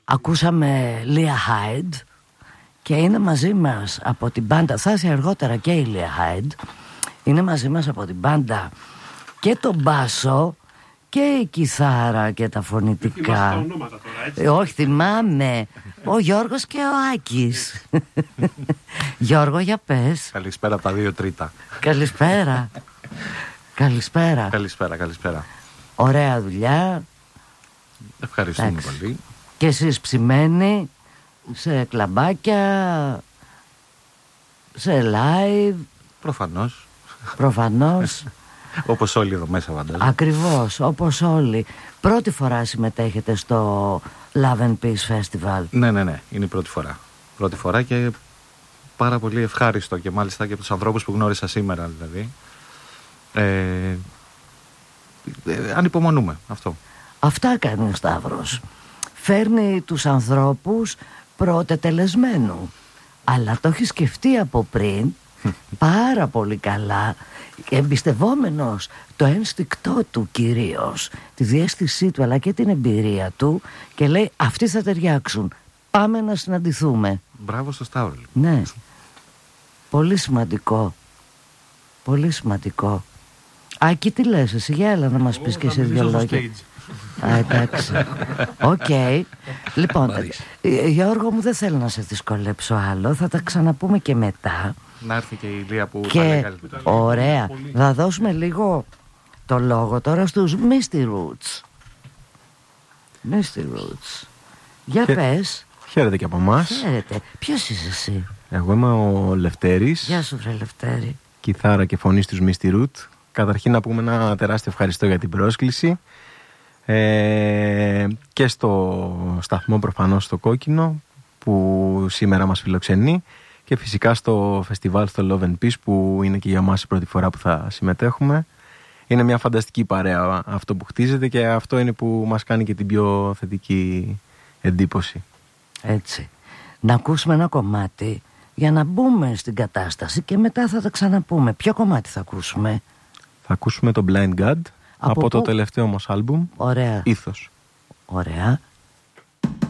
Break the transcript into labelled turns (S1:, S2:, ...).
S1: Ακούσαμε Λία Χάιντ και είναι μαζί μας από την μπάντα, θα έρθει αργότερα και η Λία Χάιντ, είναι μαζί μας από την μπάντα και το μπάσο και η κιθάρα και τα φωνητικά.
S2: Τα ονόματα τώρα, έτσι.
S1: Όχι, θυμάμαι. Ο Γιώργος και ο Άκης. Γιώργο, για πες.
S3: Καλησπέρα από τα 2 τρίτα.
S1: Καλησπέρα. Καλησπέρα.
S3: Καλησπέρα.
S1: Ωραία δουλειά.
S3: Ευχαριστούμε πολύ.
S1: Και εσείς ψημένοι σε κλαμπάκια, σε live. Προφανώς.
S3: Όπως όλοι εδώ μέσα, φαντάζομαι.
S1: Ακριβώς, όπως όλοι. Πρώτη φορά συμμετέχετε στο Love and Peace Festival.
S3: Ναι, είναι η πρώτη φορά. Πρώτη φορά και πάρα πολύ ευχάριστο, και μάλιστα και από τους ανθρώπους που γνώρισα σήμερα, δηλαδή. Ανυπομονούμε αυτό. Αυτά
S1: κάνει ο Σταύρος. Φέρνει τους ανθρώπους πρωτετελεσμένου. Αλλά το έχει σκεφτεί από πριν πάρα πολύ καλά, εμπιστευόμενος το ένστικτό του κυρίως, τη διαίσθησή του αλλά και την εμπειρία του, και λέει αυτοί θα ταιριάξουν, πάμε να συναντηθούμε.
S3: Μπράβο στο Σταύρο.
S1: Ναι, πολύ σημαντικό. Πολύ σημαντικό. Άκη, τι λες εσύ, για έλα να μας πεις και εσύ δύο λόγια. Εντάξει. Οκ. Λοιπόν, Γιώργο μου, δεν θέλω να σε δυσκολέψω άλλο. Θα τα ξαναπούμε και μετά.
S3: Να έρθει και η Ηλία που
S1: και... Ωραία. Θα δώσουμε λίγο το λόγο τώρα στους Misty Roots. Misty Roots. Για πες.
S4: Χαίρετε και από εμάς.
S1: Χαίρετε. Ποιος είσαι εσύ?
S4: Εγώ είμαι ο Λευτέρης.
S1: Γεια σου βρε Λευτέρη.
S4: Κιθάρα και φωνή στους Misty Roots. Καταρχήν να πούμε ένα τεράστιο ευχαριστώ για την πρόσκληση. Και στο σταθμό προφανώς στο Κόκκινο που σήμερα μας φιλοξενεί, και φυσικά στο φεστιβάλ στο Love and Peace που είναι και για μας η πρώτη φορά που θα συμμετέχουμε. Είναι μια φανταστική παρέα αυτό που χτίζεται και αυτό είναι που μας κάνει και την πιο θετική εντύπωση.
S1: Έτσι. Να ακούσουμε ένα κομμάτι για να μπούμε στην κατάσταση και μετά θα τα ξαναπούμε. Ποιο κομμάτι θα ακούσουμε?
S4: Θα ακούσουμε το Blind God από το τελευταίο μας άλμπουμ.
S1: Ωραία.
S4: Ήθος.
S1: Ωραία.